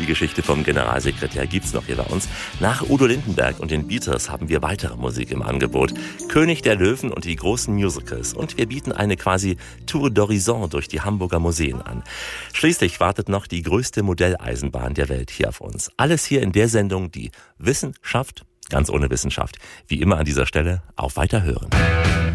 Die Geschichte vom Generalsekretär gibt's noch hier bei uns. Nach Udo Lindenberg und den Beatles haben wir weitere Musik im Angebot. König der Löwen und die großen Musicals. Und wir bieten eine quasi Tour d'Horizon durch die Hamburger Museen an. Schließlich wartet noch die größte Modelleisenbahn der Welt hier auf uns. Alles hier in der Sendung, die Wissenschaft, ganz ohne Wissenschaft. Wie immer an dieser Stelle, auf Weiterhören.